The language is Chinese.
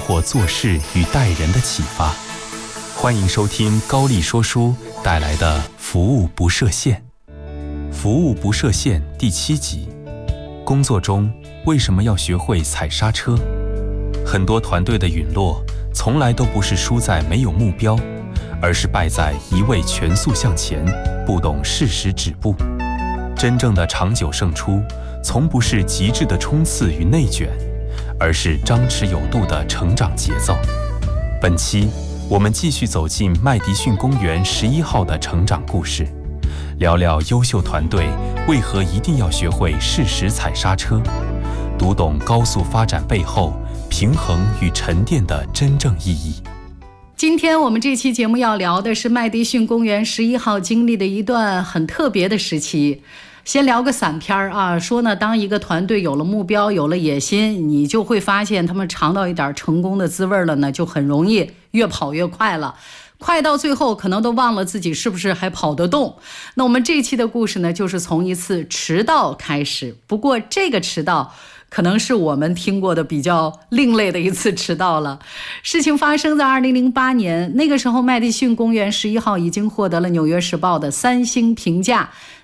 活做事与待人的启发。欢迎收听高丽说书带来的服务不设限。服务不设限第7集。工作中为什么要学会踩刹车？很多团队的陨落从来都不是输在没有目标，而是败在一味全速向前，不懂适时止步。真正的长久胜出，从不是极致的冲刺与内卷，而是张弛有度的成长节奏。本期我们继续走进麦迪逊公园11号的成长故事，聊聊优秀团队为何一定要学会适时踩刹车，读懂高速发展背后平衡与沉淀的真正意义。 今天我们这期节目要聊的是麦迪逊公园11号经历的一段很特别的时期。先聊个散片啊，说呢，当一个团队有了目标，有了野心，你就会发现他们尝到一点成功的滋味了呢，就很容易越跑越快了。快到最后可能都忘了自己是不是还跑得动。那我们这期的故事呢，就是从一次迟到开始。不过这个迟到可能是我们听过的比较另类的一次迟到了。事情发生在2008年，那个时候麦迪逊公园11号已经获得了《纽约时报》的3星评价。